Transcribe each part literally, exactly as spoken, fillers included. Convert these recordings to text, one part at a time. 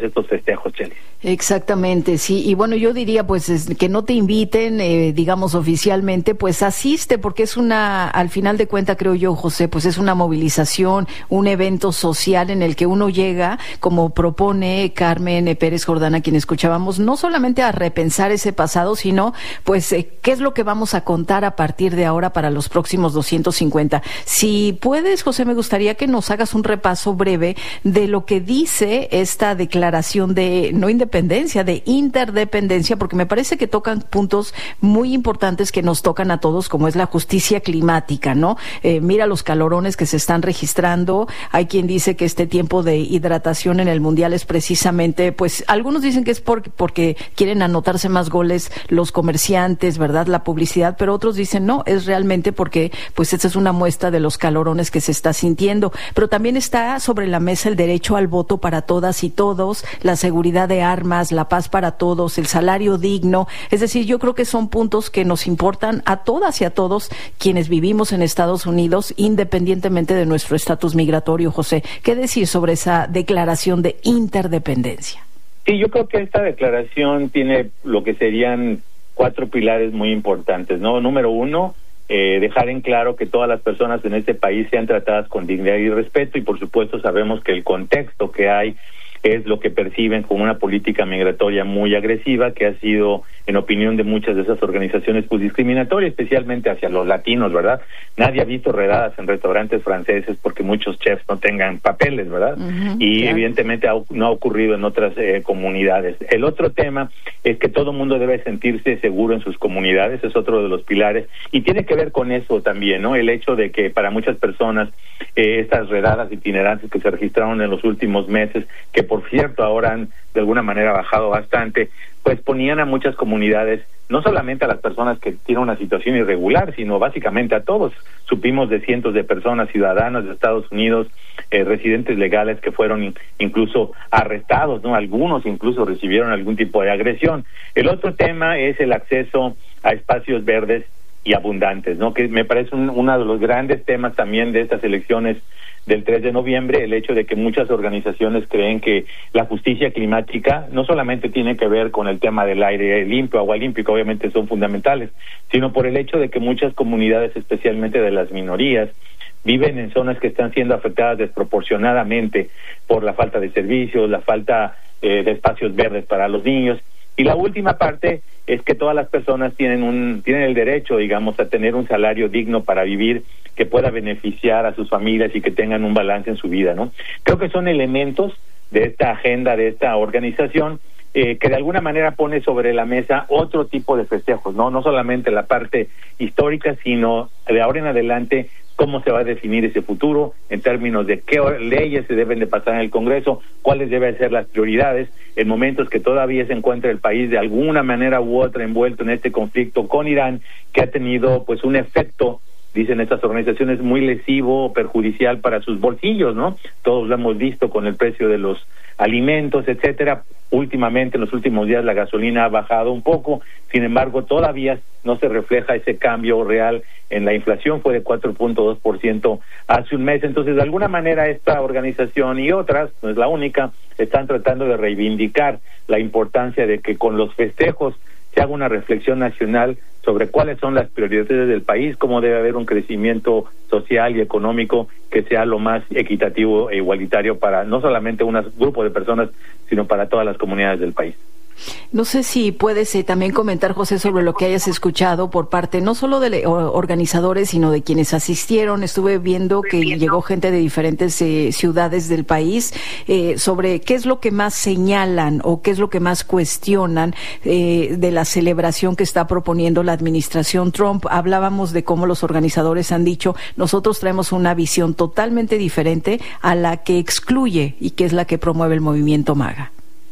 estos festejos, Chelis. Exactamente, sí. Y bueno, yo diría pues es, que no te inviten, eh, digamos oficialmente, pues asiste, porque es una, al final de cuentas creo yo, José, pues es una movilización, un evento social en el que uno llega, como propone Carmen Pérez Jordana, quien escuchábamos, no solamente a repensar ese pasado, sino pues eh, qué es lo que vamos a contar a partir de ahora para los próximos doscientos cincuenta. Si puedes, José, me gustaría que nos hagas un repaso breve de lo que dice esta declaración de no independencia, de interdependencia, porque me parece que tocan puntos muy importantes que nos tocan a todos, como es la justicia climática, ¿no? Eh, mira los calorones que se están registrando. Hay quien dice que este tiempo de hidratación en el Mundial es precisamente, pues, algunos dicen que es porque, porque quieren anotarse más goles los comerciantes, ¿verdad? La publicidad, pero otros dicen no, es realmente porque, pues, esta es una muestra de los calorones que se está sintiendo. Pero también está sobre la mesa el derecho al voto para todas y todos, la seguridad de armas, la paz para todos, el salario digno. Es decir, yo creo que son puntos que nos importan a todas y a todos quienes vivimos en Estados Unidos, independientemente de nuestro estatus migratorio. José, ¿qué decir sobre esa declaración de interdependencia? Sí, yo creo que esta declaración tiene lo que serían cuatro pilares muy importantes, ¿no? Número uno, eh, dejar en claro que todas las personas en este país sean tratadas con dignidad y respeto, y por supuesto sabemos que el contexto que hay es lo que perciben como una política migratoria muy agresiva, que ha sido, en opinión de muchas de esas organizaciones, pues discriminatoria, especialmente hacia los latinos, ¿verdad? Nadie ha visto redadas en restaurantes franceses porque muchos chefs no tengan papeles, ¿verdad? Uh-huh, y claro, evidentemente ha, no ha ocurrido en otras eh, comunidades. El otro tema es que todo mundo debe sentirse seguro en sus comunidades, es otro de los pilares, y tiene que ver con eso también, ¿no? El hecho de que para muchas personas eh, estas redadas itinerantes que se registraron en los últimos meses, que por Por cierto, ahora han de alguna manera bajado bastante, pues ponían a muchas comunidades, no solamente a las personas que tienen una situación irregular, sino básicamente a todos. Supimos de cientos de personas, ciudadanos de Estados Unidos, eh, residentes legales que fueron in, incluso arrestados, ¿no? Algunos incluso recibieron algún tipo de agresión. El otro tema es el acceso a espacios verdes y abundantes, ¿no? Que me parece un, uno de los grandes temas también de estas elecciones del tres de noviembre, el hecho de que muchas organizaciones creen que la justicia climática no solamente tiene que ver con el tema del aire limpio, agua limpia, que obviamente son fundamentales, sino por el hecho de que muchas comunidades, especialmente de las minorías, viven en zonas que están siendo afectadas desproporcionadamente por la falta de servicios, la falta eh, de espacios verdes para los niños. Y la última parte es que todas las personas tienen un tienen el derecho, digamos, a tener un salario digno para vivir, que pueda beneficiar a sus familias y que tengan un balance en su vida, ¿no? Creo que son elementos de esta agenda, de esta organización, eh, que de alguna manera pone sobre la mesa otro tipo de festejos, ¿no? No solamente la parte histórica, sino de ahora en adelante cómo se va a definir ese futuro en términos de qué leyes se deben de pasar en el Congreso, cuáles deben ser las prioridades en momentos que todavía se encuentra el país de alguna manera u otra envuelto en este conflicto con Irán, que ha tenido pues un efecto, dicen estas organizaciones, muy lesivo, perjudicial para sus bolsillos, ¿no? Todos lo hemos visto con el precio de los alimentos, etcétera. Últimamente, en los últimos días, la gasolina ha bajado un poco, sin embargo, todavía no se refleja ese cambio real en la inflación, fue de cuatro punto dos por ciento hace un mes. Entonces, de alguna manera, esta organización y otras, no es la única, están tratando de reivindicar la importancia de que con los festejos se haga una reflexión nacional sobre cuáles son las prioridades del país, cómo debe haber un crecimiento social y económico que sea lo más equitativo e igualitario para no solamente un grupo de personas, sino para todas las comunidades del país. No sé si puedes eh, también comentar, José, sobre lo que hayas escuchado por parte no solo de le- organizadores, sino de quienes asistieron. Estuve viendo que llegó gente de diferentes eh, ciudades del país eh, sobre qué es lo que más señalan o qué es lo que más cuestionan eh, de la celebración que está proponiendo la administración Trump. Hablábamos de cómo los organizadores han dicho, nosotros traemos una visión totalmente diferente a la que excluye y que es la que promueve el movimiento MAGA.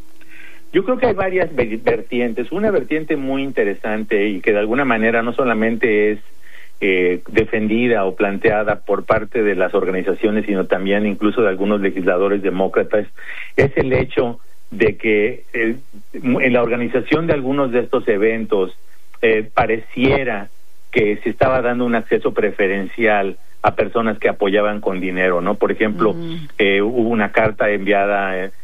Yo creo que hay varias vertientes. Una vertiente muy interesante y que de alguna manera no solamente es eh, defendida o planteada por parte de las organizaciones, sino también incluso de algunos legisladores demócratas, es el hecho de que eh, en la organización de algunos de estos eventos eh, pareciera que se estaba dando un acceso preferencial a personas que apoyaban con dinero, ¿no? Por ejemplo, mm. eh, hubo una carta enviada eh,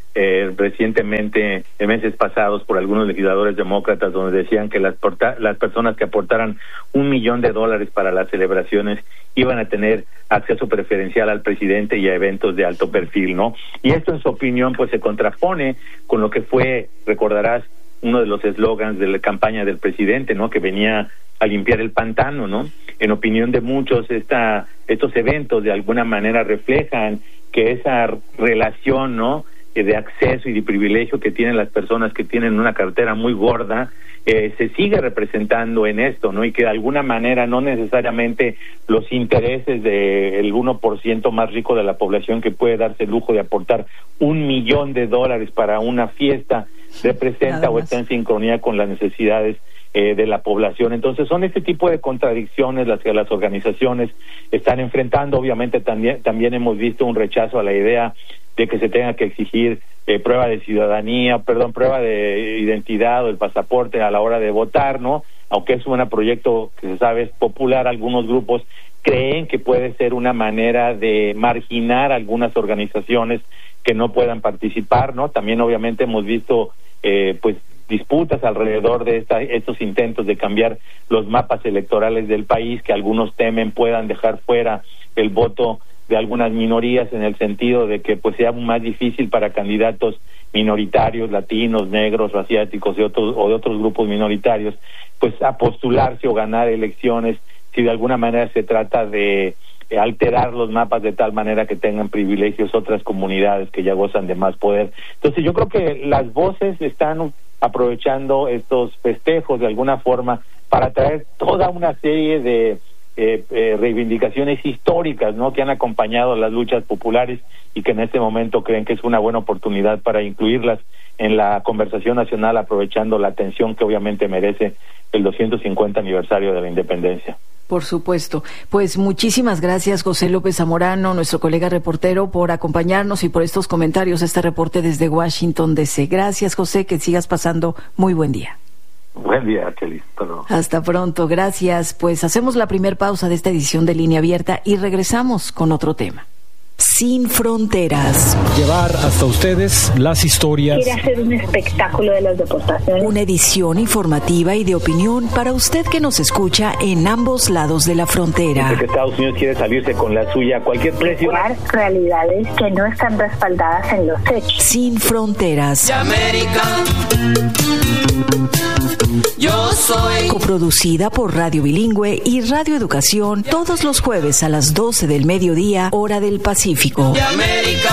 eh, recientemente, en meses pasados, por algunos legisladores demócratas, donde decían que las, porta- las personas que aportaran un millón de dólares para las celebraciones iban a tener acceso preferencial al presidente y a eventos de alto perfil, ¿no? Y esto, en su opinión, pues se contrapone con lo que fue, recordarás, uno de los eslogans de la campaña del presidente, ¿no? Que venía a limpiar el pantano, ¿no? En opinión de muchos, esta, estos eventos de alguna manera reflejan que esa relación, ¿no?, de acceso y de privilegio que tienen las personas que tienen una cartera muy gorda, eh, se sigue representando en esto, ¿no? Y que de alguna manera no necesariamente los intereses del uno por ciento más rico de la población, que puede darse el lujo de aportar un millón de dólares para una fiesta, representa o está en sincronía con las necesidades eh, de la población. Entonces son este tipo de contradicciones las que las organizaciones están enfrentando. Obviamente también, también hemos visto un rechazo a la idea de que se tenga que exigir eh, prueba de ciudadanía, perdón, prueba de identidad o el pasaporte a la hora de votar, ¿no? Aunque es un proyecto que se sabe es popular, algunos grupos creen que puede ser una manera de marginar algunas organizaciones que no puedan participar, ¿no? También obviamente hemos visto eh, pues disputas alrededor de esta, estos intentos de cambiar los mapas electorales del país, que algunos temen puedan dejar fuera el voto de algunas minorías, en el sentido de que pues sea más difícil para candidatos minoritarios, latinos, negros, asiáticos y otros, o de otros grupos minoritarios, pues a postularse o ganar elecciones, si de alguna manera se trata de alterar los mapas de tal manera que tengan privilegios otras comunidades que ya gozan de más poder. Entonces yo creo que las voces están aprovechando estos festejos de alguna forma para traer toda una serie de Eh, eh, reivindicaciones históricas, ¿no?, que han acompañado las luchas populares y que en este momento creen que es una buena oportunidad para incluirlas en la conversación nacional, aprovechando la atención que obviamente merece el doscientos cincuenta aniversario de la independencia. Por supuesto. Pues muchísimas gracias, José López Zamorano, nuestro colega reportero, por acompañarnos y por estos comentarios, este reporte desde Washington, D C Gracias, José, que sigas pasando muy buen día. Buen día, Kelly. Perdón. Hasta pronto, gracias. Pues hacemos la primer pausa de esta edición de Línea Abierta y regresamos con otro tema. Sin fronteras. Llevar hasta ustedes las historias. Quiere hacer un espectáculo de las deportaciones. Una edición informativa y de opinión para usted que nos escucha en ambos lados de la frontera. Que Estados Unidos quiere salirse con la suya a cualquier precio. Realidades que no están respaldadas en los hechos. Sin fronteras. De América, yo soy. Coproducida por Radio Bilingüe y Radio Educación, todos los jueves a las doce del mediodía, hora del Pacífico. De América.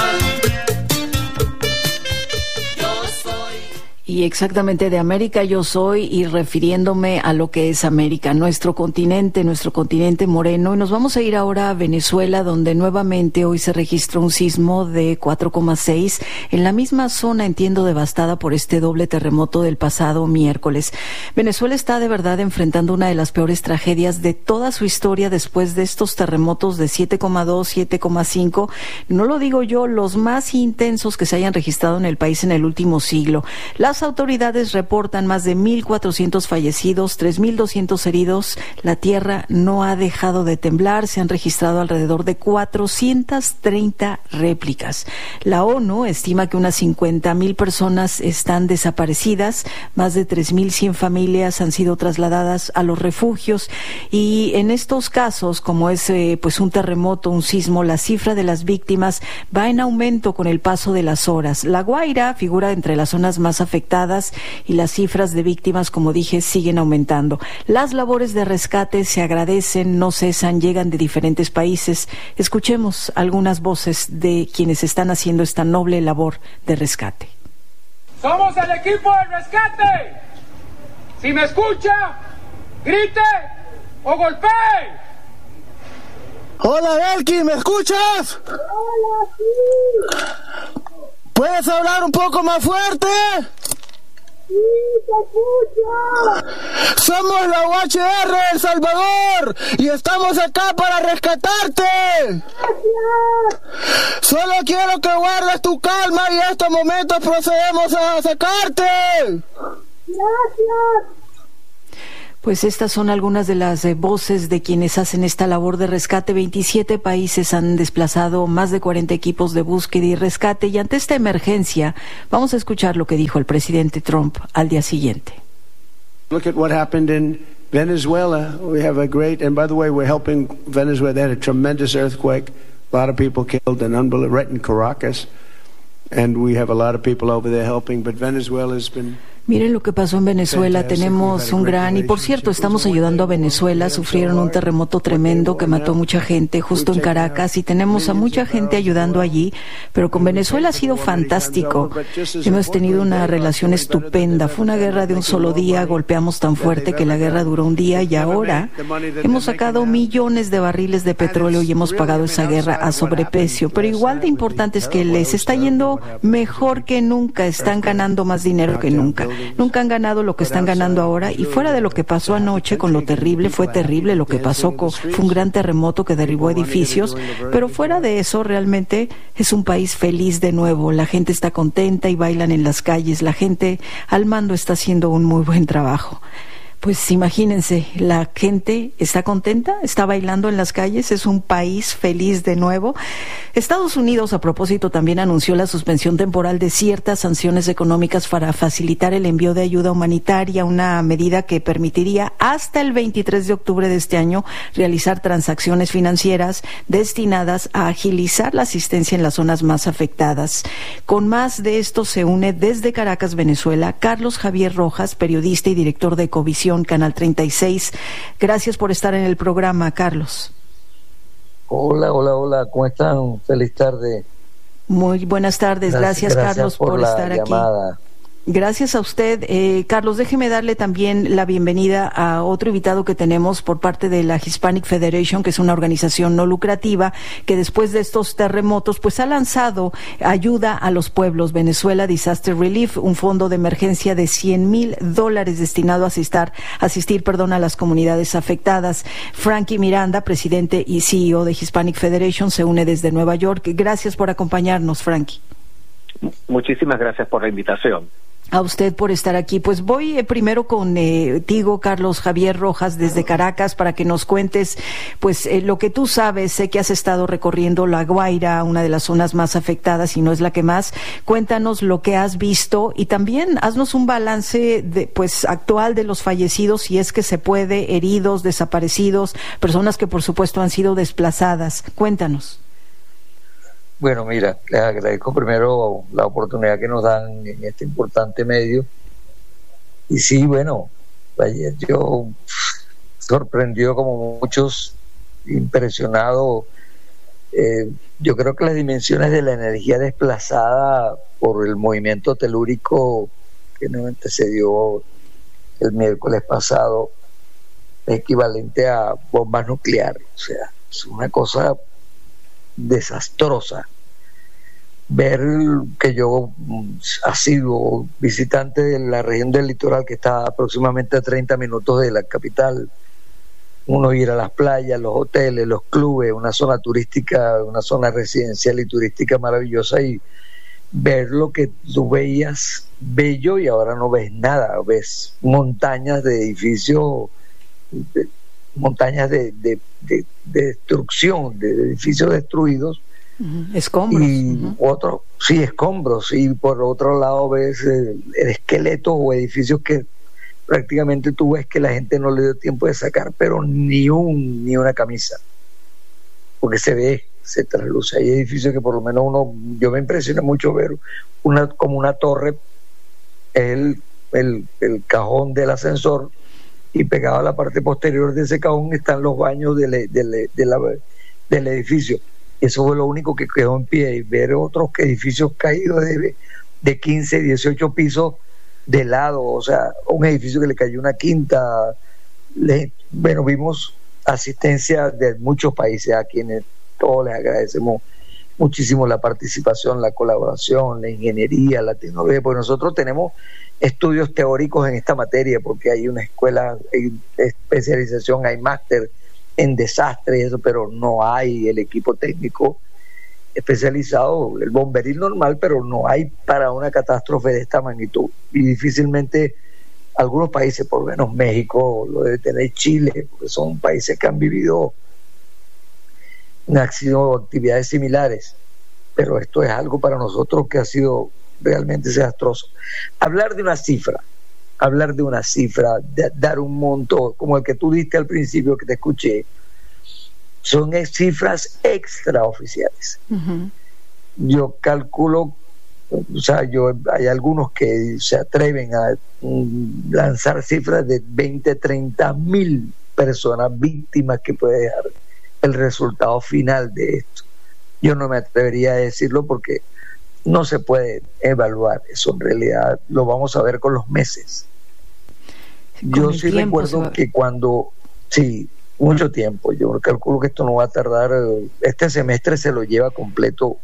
Y exactamente de América yo soy, y refiriéndome a lo que es América, nuestro continente, nuestro continente moreno. Y nos vamos a ir ahora a Venezuela, donde nuevamente hoy se registró un sismo de cuatro coma seis en la misma zona, entiendo, devastada por este doble terremoto del pasado miércoles. Venezuela está de verdad enfrentando una de las peores tragedias de toda su historia después de estos terremotos de siete coma dos, siete coma cinco. No lo digo yo, los más intensos que se hayan registrado en el país en el último siglo. Las autoridades reportan más de mil cuatrocientos fallecidos, tres mil doscientos heridos. La tierra no ha dejado de temblar. Se han registrado alrededor de cuatrocientas treinta réplicas. La ONU estima que unas cincuenta mil personas están desaparecidas. Más de tres mil cien familias han sido trasladadas a los refugios. Y en estos casos, como es eh, pues un terremoto, un sismo, la cifra de las víctimas va en aumento con el paso de las horas. La Guaira figura entre las zonas más afectadas y las cifras de víctimas, como dije, siguen aumentando. Las labores de rescate se agradecen, no cesan, llegan de diferentes países. Escuchemos algunas voces de quienes están haciendo esta noble labor de rescate. Somos el equipo de rescate. Si me escucha, grite o golpee. Hola, Belki, ¿me escuchas? Hola, sí. ¿Puedes hablar un poco más fuerte? Sí, te escucho. Somos la U H R de El Salvador y estamos acá para rescatarte. Gracias. Solo quiero que guardes tu calma y en estos momentos procedemos a sacarte. Gracias. Pues estas son algunas de las eh, voces de quienes hacen esta labor de rescate. veintisiete países han desplazado más de cuarenta equipos de búsqueda y rescate, y ante esta emergencia vamos a escuchar lo que dijo el presidente Trump al día siguiente. Look at what happened in Venezuela. We have a great, and by the way, we're helping Venezuela. They had a tremendous earthquake, a lot of people killed, and unbelievable, right in Caracas, and we have a lot of people over there helping, but Venezuela's been... Miren lo que pasó en Venezuela, tenemos un gran, y por cierto, estamos ayudando a Venezuela, sufrieron un terremoto tremendo que mató a mucha gente justo en Caracas, y tenemos a mucha gente ayudando allí, pero con Venezuela ha sido fantástico, hemos tenido una relación estupenda, fue una guerra de un solo día, golpeamos tan fuerte que la guerra duró un día, y ahora hemos sacado millones de barriles de petróleo y hemos pagado esa guerra a sobreprecio, pero igual de importante es que les está yendo mejor que nunca, están ganando más dinero que nunca. Nunca han ganado lo que están ganando ahora, y fuera de lo que pasó anoche con lo terrible, fue terrible lo que pasó, con, fue un gran terremoto que derribó edificios, pero fuera de eso realmente es un país feliz de nuevo, la gente está contenta y bailan en las calles, la gente al mando está haciendo un muy buen trabajo. Pues imagínense, la gente está contenta, está bailando en las calles, es un país feliz de nuevo. Estados Unidos, a propósito, también anunció la suspensión temporal de ciertas sanciones económicas para facilitar el envío de ayuda humanitaria, una medida que permitiría hasta el veintitrés de octubre de este año realizar transacciones financieras destinadas a agilizar la asistencia en las zonas más afectadas. Con más de esto se une desde Caracas, Venezuela, Carlos Javier Rojas, periodista y director de Ecovisión Canal treinta y seis. Gracias por estar en el programa, Carlos. Hola, hola, hola, ¿cómo están? Feliz tarde. Muy buenas tardes, gracias, gracias, gracias Carlos, por, por estar llamada. Aquí. Gracias a usted. Eh, Carlos, déjeme darle también la bienvenida a otro invitado que tenemos por parte de la Hispanic Federation, que es una organización no lucrativa que después de estos terremotos pues ha lanzado ayuda a los pueblos. Venezuela Disaster Relief, un fondo de emergencia de cien mil dólares destinado a asistir, asistir perdón, a las comunidades afectadas. Frankie Miranda, presidente y C E O de Hispanic Federation, se une desde Nueva York. Gracias por acompañarnos, Frankie. Muchísimas gracias por la invitación. A usted por estar aquí. Pues voy eh, primero contigo, eh, Carlos Javier Rojas, desde Caracas, para que nos cuentes pues eh, lo que tú sabes. Sé que has estado recorriendo La Guaira, una de las zonas más afectadas, y no es la que más. Cuéntanos lo que has visto y también haznos un balance de, pues actual de los fallecidos, si es que se puede, heridos, desaparecidos, personas que por supuesto han sido desplazadas. Cuéntanos. Bueno, mira, les agradezco primero la oportunidad que nos dan en este importante medio. Y sí, bueno, ayer yo sorprendido como muchos, impresionado. Eh, yo creo que las dimensiones de la energía desplazada por el movimiento telúrico que nos antecedió el miércoles pasado es equivalente a bombas nucleares. O sea, es una cosa desastrosa. Ver que yo ha sido visitante de la región del litoral, que está aproximadamente a treinta minutos de la capital, uno ir a las playas, los hoteles, los clubes, una zona turística, una zona residencial y turística maravillosa, y ver lo que tú veías bello y ahora no ves nada, ves montañas de edificios, de, montañas de, de, de, de destrucción, de edificios destruidos. Uh-huh. Escombros. Y uh-huh. otros, sí, escombros. Y por otro lado ves eh, esqueletos o edificios que prácticamente tú ves que la gente no le dio tiempo de sacar, pero ni un ni una camisa. Porque se ve, se trasluce. Hay edificios que por lo menos uno, yo me impresiona mucho ver una como una torre, el, el, el cajón del ascensor, y pegado a la parte posterior de ese cajón están los baños del, del, del, del edificio. Eso fue lo único que quedó en pie, y ver otros edificios caídos de, de quince, dieciocho pisos de lado, o sea, un edificio que le cayó una quinta. Le, bueno, vimos asistencia de muchos países a quienes todos les agradecemos muchísimo la participación, la colaboración, la ingeniería, la tecnología, porque nosotros tenemos estudios teóricos en esta materia, porque hay una escuela de especialización, hay máster en desastres y eso, pero no hay el equipo técnico especializado, el bomberil normal, pero no hay para una catástrofe de esta magnitud, y difícilmente algunos países, por lo menos México, lo debe tener Chile, porque son países que han vivido, han sido actividades similares, pero esto es algo para nosotros que ha sido realmente desastroso. Hablar de una cifra, hablar de una cifra, de, dar un monto como el que tú diste al principio que te escuché, son cifras extraoficiales. Uh-huh. Yo calculo, o sea, yo hay algunos que se atreven a um, lanzar cifras de veinte, treinta mil personas víctimas que puede dejar el resultado final de esto. Yo no me atrevería a decirlo porque no se puede evaluar eso, en realidad lo vamos a ver con los meses. Yo sí recuerdo va... que cuando, sí, mucho tiempo, yo calculo que esto no va a tardar, este semestre se lo lleva completo.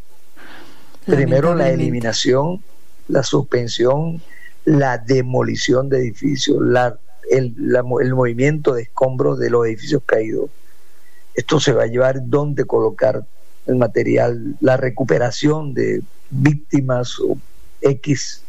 Primero la eliminación, la suspensión, la demolición de edificios, la, el, la, el movimiento de escombros de los edificios caídos. Esto se va a llevar dónde colocar el material, la recuperación de víctimas o X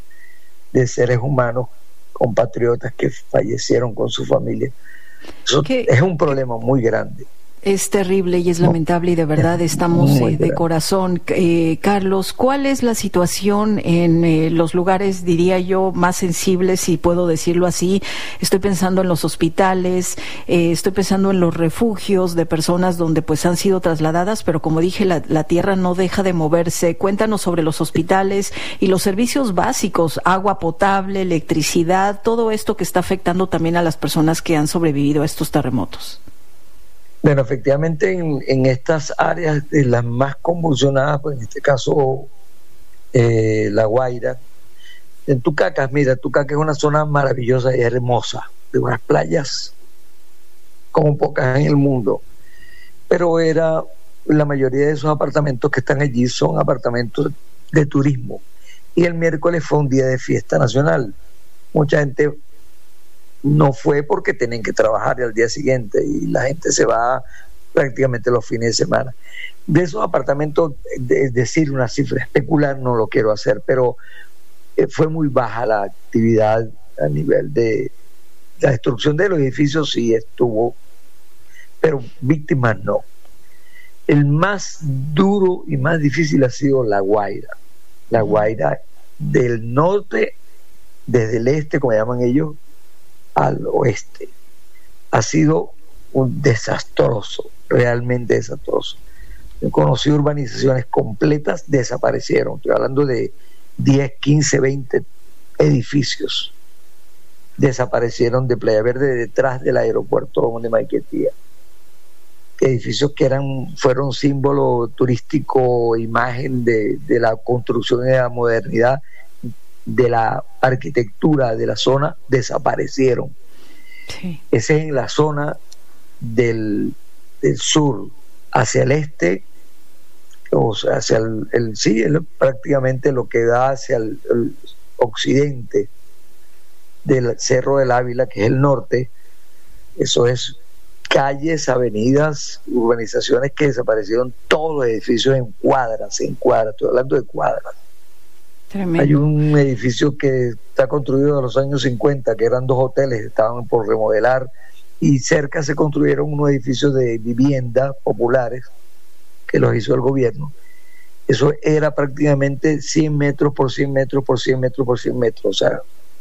de seres humanos, compatriotas que fallecieron con su familia. Eso es un problema muy grande. Es terrible y es lamentable y de verdad estamos eh, de corazón. Eh, Carlos, ¿cuál es la situación en eh, los lugares, diría yo, más sensibles, si puedo decirlo así? Estoy pensando en los hospitales, eh, estoy pensando en los refugios de personas donde pues han sido trasladadas, pero como dije, la, la tierra no deja de moverse. Cuéntanos sobre los hospitales y los servicios básicos, agua potable, electricidad, todo esto que está afectando también a las personas que han sobrevivido a estos terremotos. Bueno, efectivamente en, en estas áreas de las más convulsionadas, pues en este caso eh, La Guaira, en Tucacas, mira, Tucacas es una zona maravillosa y hermosa, de unas playas como pocas en el mundo, pero era la mayoría de esos apartamentos que están allí son apartamentos de turismo, y el miércoles fue un día de fiesta nacional. Mucha gente no fue porque tienen que trabajar al día siguiente y la gente se va prácticamente los fines de semana. De esos apartamentos, es decir, una cifra especular no lo quiero hacer, pero eh, fue muy baja la actividad a nivel de la destrucción de los edificios, sí estuvo, pero víctimas no. El más duro y más difícil ha sido La Guaira. La Guaira del norte, desde el este, como llaman ellos, al oeste. Ha sido un desastroso, realmente desastroso. He conocido urbanizaciones completas, desaparecieron. Estoy hablando de diez, quince, veinte edificios. Desaparecieron de Playa Verde, detrás del aeropuerto de Maiquetía. Edificios que eran, fueron símbolo turístico, imagen de, de la construcción y de la modernidad, de la arquitectura de la zona, desaparecieron. Sí. Ese es en la zona del, del sur hacia el este, o sea, hacia el, el sí, el, prácticamente lo que da hacia el, el occidente del Cerro del Ávila, que es el norte. Eso es calles, avenidas, urbanizaciones que desaparecieron, todos los edificios en cuadras, en cuadras, estoy hablando de cuadras. Tremendo. Hay un edificio que está construido en los años cincuenta, que eran dos hoteles, estaban por remodelar, y cerca se construyeron unos edificios de vivienda populares que los hizo el gobierno. Eso era prácticamente cien metros por cien metros por cien metros por cien metros, o sea,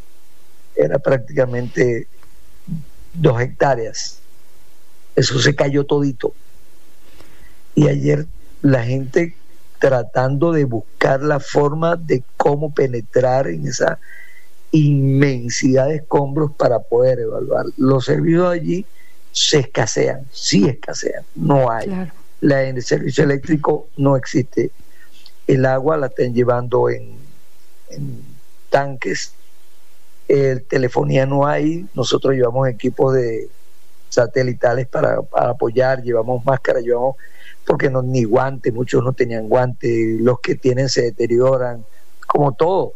era prácticamente dos hectáreas. Eso se cayó todito. Y ayer la gente tratando de buscar la forma de cómo penetrar en esa inmensidad de escombros para poder evaluar. Los servicios allí se escasean, sí escasean, no hay. Claro. La, el servicio eléctrico no existe. El agua la están llevando en, en tanques. El telefonía no hay. Nosotros llevamos equipos de satelitales para, para apoyar, llevamos máscaras, llevamos, porque no, ni guantes, muchos no tenían guantes, los que tienen se deterioran, como todo.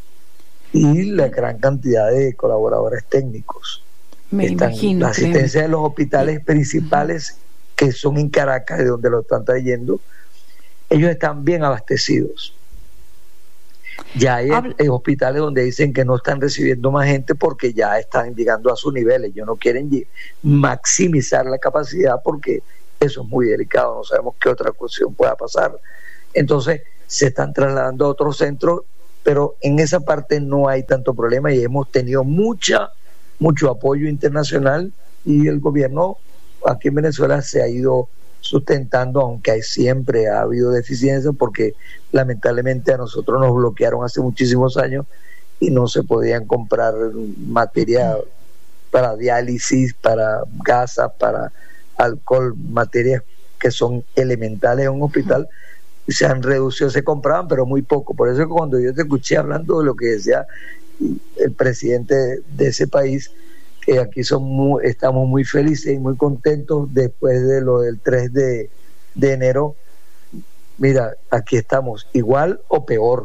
Y la gran cantidad de colaboradores técnicos. Me Están, imagino. La asistencia de los hospitales principales, que son en Caracas, de donde lo están trayendo, ellos están bien abastecidos. Ya hay Habla. hospitales donde dicen que no están recibiendo más gente porque ya están llegando a sus niveles. Ellos no quieren maximizar la capacidad porque eso es muy delicado, no sabemos qué otra cuestión pueda pasar. Entonces se están trasladando a otros centros, pero en esa parte no hay tanto problema y hemos tenido mucha, mucho apoyo internacional y el gobierno aquí en Venezuela se ha ido sustentando, aunque hay, siempre ha habido deficiencias porque lamentablemente a nosotros nos bloquearon hace muchísimos años y no se podían comprar materia para diálisis, para gasas, para alcohol, materias que son elementales en un hospital. Se han reducido, se compraban, pero muy poco. Por eso cuando yo te escuché hablando de lo que decía el presidente de ese país, que aquí son muy, estamos muy felices y muy contentos después de lo del tres de enero, mira, aquí estamos igual o peor.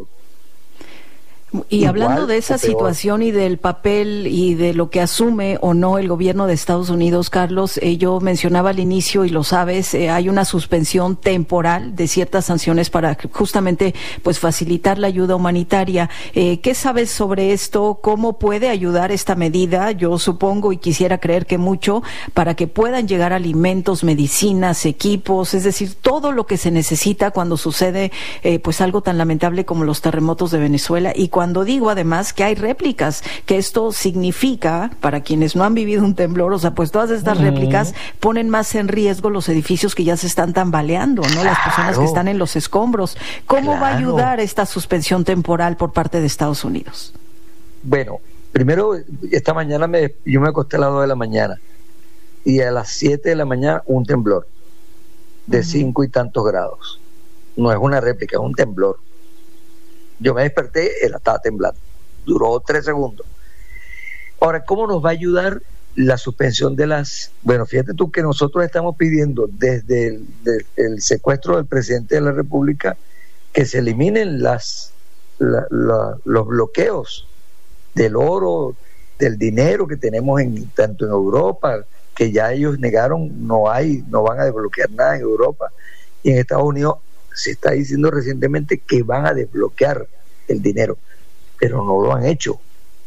Y Igual, hablando de esa situación y del papel y de lo que asume o no el gobierno de Estados Unidos, Carlos, eh, yo mencionaba al inicio y lo sabes, eh, hay una suspensión temporal de ciertas sanciones para justamente pues facilitar la ayuda humanitaria. Eh, ¿Qué sabes sobre esto? ¿Cómo puede ayudar esta medida? Yo supongo y quisiera creer que mucho para que puedan llegar alimentos, medicinas, equipos, es decir, todo lo que se necesita cuando sucede eh, pues algo tan lamentable como los terremotos de Venezuela. Y cuando digo además que hay réplicas, que esto significa, para quienes no han vivido un temblor, o sea, pues todas estas uh-huh. réplicas ponen más en riesgo los edificios que ya se están tambaleando, ¿no? Claro. Las personas que están en los escombros. ¿Cómo claro. va a ayudar esta suspensión temporal por parte de Estados Unidos? Bueno, primero, esta mañana me, yo me acosté a las dos de la mañana y a las siete de la mañana un temblor de uh-huh. cinco y tantos grados. No es una réplica, es un temblor. Yo me desperté, él estaba temblando. Duró tres segundos. Ahora, ¿cómo nos va a ayudar la suspensión de las... Bueno, fíjate tú que nosotros estamos pidiendo desde el, de, el secuestro del presidente de la República que se eliminen las la, la, los bloqueos del oro, del dinero que tenemos en tanto en Europa, que ya ellos negaron, no hay, no van a desbloquear nada en Europa. Y en Estados Unidos se está diciendo recientemente que van a desbloquear el dinero, pero no lo han hecho.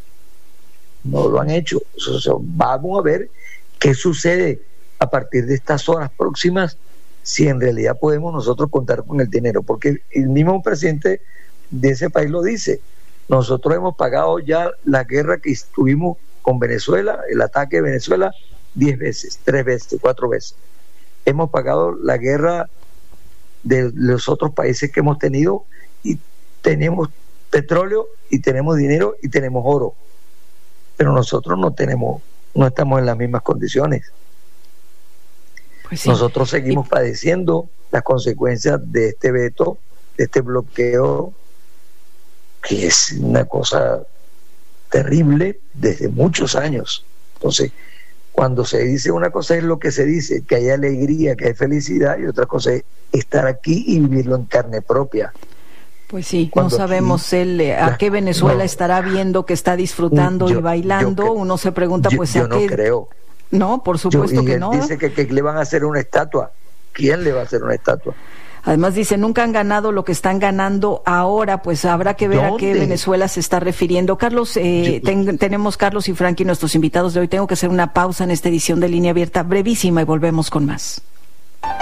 No lo han hecho. O sea, vamos a ver qué sucede a partir de estas horas próximas, si en realidad podemos nosotros contar con el dinero, porque el mismo presidente de ese país lo dice. Nosotros hemos pagado ya la guerra que tuvimos con Venezuela, el ataque de Venezuela, diez veces, tres veces, cuatro veces. Hemos pagado la guerra de los otros países que hemos tenido y tenemos petróleo y tenemos dinero y tenemos oro, pero nosotros no tenemos, no estamos en las mismas condiciones. Pues sí. Nosotros seguimos y... padeciendo las consecuencias de este veto, de este bloqueo, que es una cosa terrible desde muchos años. Entonces, cuando se dice una cosa es lo que se dice, que hay alegría, que hay felicidad, y otra cosa es estar aquí y vivirlo en carne propia. Pues sí, cuando no sabemos él eh, a qué Venezuela no, estará viendo, que está disfrutando yo, y bailando. Yo, Uno se pregunta, pues yo, a yo qué... no creo. No, por supuesto yo, y que él no. Dice que, que, que le van a hacer una estatua. ¿Quién le va a hacer una estatua? Además dice, nunca han ganado lo que están ganando ahora, pues habrá que ver ¿Dónde? a qué Venezuela se está refiriendo. Carlos, eh, Yo, ten, tenemos Carlos y Frankie, nuestros invitados de hoy. Tengo que hacer una pausa en esta edición de Línea Abierta brevísima y volvemos con más.